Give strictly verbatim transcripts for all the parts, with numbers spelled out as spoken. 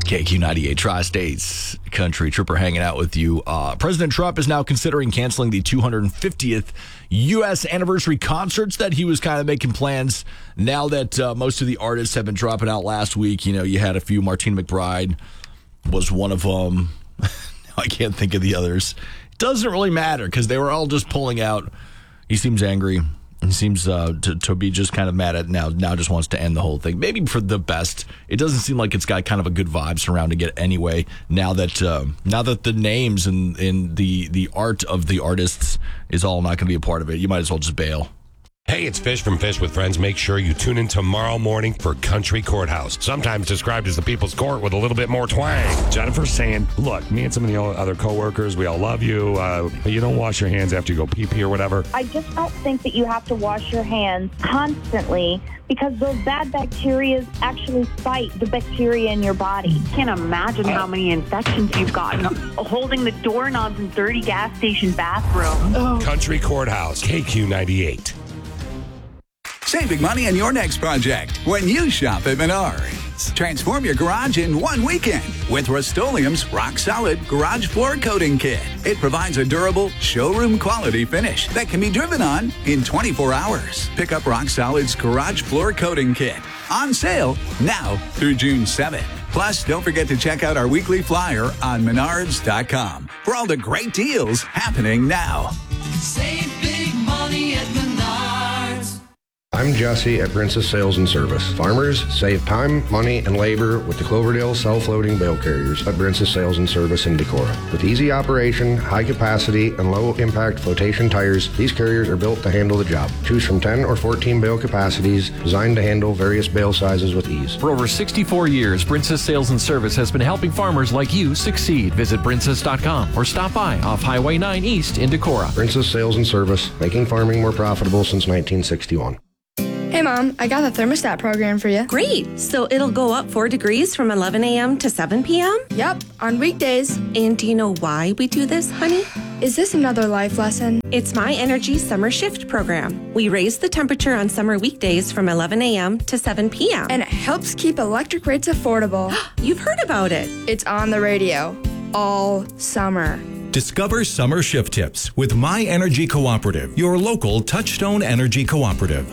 K Q ninety-eight Tri-States Country Trooper hanging out with you. Uh, President Trump is now considering canceling the two hundred fiftieth U S anniversary concerts that he was kind of making plans. Now that uh, most of the artists have been dropping out last week, you know, you had a few. Martina McBride was one of them. I can't think of the others. It doesn't really matter because they were all just pulling out. He seems angry. He seems uh, to, to be just kind of mad at now. Now just wants to end the whole thing. Maybe for the best. It doesn't seem like it's got kind of a good vibe surrounding it anyway. Now that uh, now that the names and, and the the art of the artists is all not going to be a part of it, you might as well just bail. Hey, it's Fish from Fish with Friends. Make sure you tune in tomorrow morning for Country Courthouse, sometimes described as the people's court with a little bit more twang. Jennifer's saying, look, me and some of the other coworkers, we all love you, uh, but you don't wash your hands after you go pee-pee or whatever. I just don't think that you have to wash your hands constantly because those bad bacteria actually fight the bacteria in your body. I can't imagine how many infections you've gotten holding the doorknobs in dirty gas station bathrooms. Oh. Country Courthouse, K Q ninety-eight. Saving money on your next project when you shop at Menards. Transform your garage in one weekend with Rust-Oleum's Rock Solid Garage Floor Coating Kit. It provides a durable, showroom quality finish that can be driven on in twenty-four hours. Pick up Rock Solid's Garage Floor Coating Kit. On sale now through June seventh. Plus, don't forget to check out our weekly flyer on menards dot com for all the great deals happening now. Save big money at Menards. I'm Jesse at Princess Sales and Service. Farmers save time, money, and labor with the Cloverdale self-loading bale carriers at Princess Sales and Service in Decorah. With easy operation, high capacity, and low-impact flotation tires, these carriers are built to handle the job. Choose from ten or fourteen bale capacities designed to handle various bale sizes with ease. For over sixty-four years, Princess Sales and Service has been helping farmers like you succeed. Visit princess dot com or stop by off Highway nine East in Decorah. Princess Sales and Service, making farming more profitable since nineteen sixty-one. Hey, Mom, I got the thermostat program for you. Great. So it'll go up four degrees from eleven a.m. to seven p.m.? Yep, on weekdays. And do you know why we do this, honey? Is this another life lesson? It's My Energy Summer Shift program. We raise the temperature on summer weekdays from eleven a.m. to seven p.m. And it helps keep electric rates affordable. You've heard about it. It's on the radio all summer. Discover summer shift tips with My Energy Cooperative, your local Touchstone Energy Cooperative.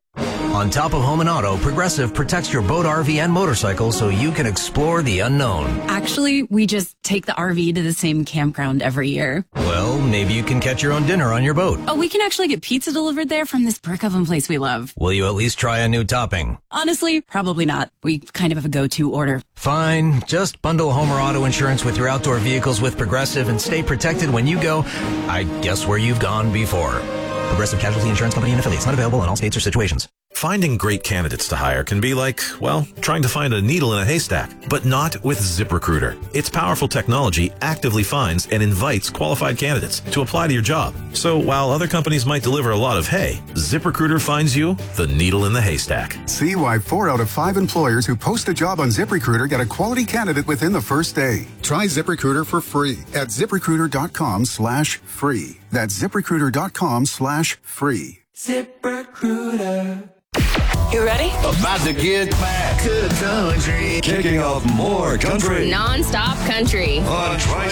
On top of home and auto, Progressive protects your boat, R V, and motorcycle so you can explore the unknown. Actually, we just take the R V to the same campground every year. Well, maybe you can catch your own dinner on your boat. Oh, we can actually get pizza delivered there from this brick oven place we love. Will you at least try a new topping? Honestly, probably not. We kind of have a go-to order. Fine. Just bundle home or auto insurance with your outdoor vehicles with Progressive and stay protected when you go, I guess, where you've gone before. Progressive Casualty Insurance Company and Affiliates. Not available in all states or situations. Finding great candidates to hire can be like, well, trying to find a needle in a haystack, but not with ZipRecruiter. Its powerful technology actively finds and invites qualified candidates to apply to your job. So while other companies might deliver a lot of hay, ZipRecruiter finds you the needle in the haystack. See why four out of five employers who post a job on ZipRecruiter get a quality candidate within the first day. Try ZipRecruiter for free at ZipRecruiter.com slash free. That's ZipRecruiter.com slash free. ZipRecruiter. You ready? About to get back to the country. Kicking off more country. Non-stop country. On Tri-